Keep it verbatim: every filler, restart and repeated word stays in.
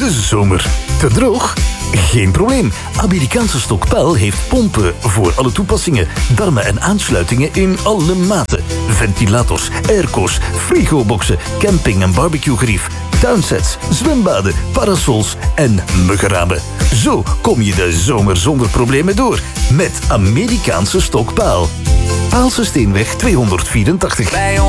de zomer. Te droog? Geen probleem. Amerikaanse Stokpaal heeft pompen voor alle toepassingen. Darmen en aansluitingen in alle maten. Ventilators, airco's, frigoboxen, camping- en barbecuegerief, tuinsets, zwembaden, parasols en muggenramen. Zo kom je de zomer zonder problemen door. Met Amerikaanse Stokpaal. Paalse Steenweg tweehonderdvierentachtig. Bij